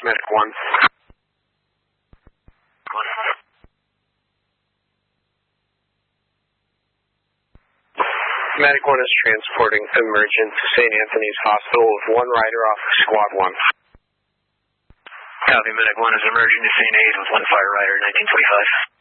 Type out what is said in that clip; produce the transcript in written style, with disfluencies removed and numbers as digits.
Medic 1. Medic 1 is transporting Emergent to St. Anthony's Hospital with one rider off of Squad 1. Copy, Medic 1 is emerging to St. A's with one fire rider, 1925.